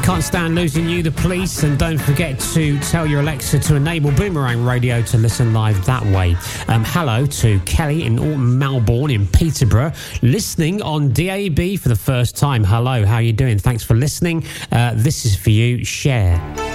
Can't Stand Losing You, The Police, and don't forget to tell your Alexa to enable Boomerang Radio to listen live that way. Hello to Kelly in Melbourne in Peterborough, listening on DAB for the first time. Hello, how are you doing? Thanks for listening. This is for you. Share.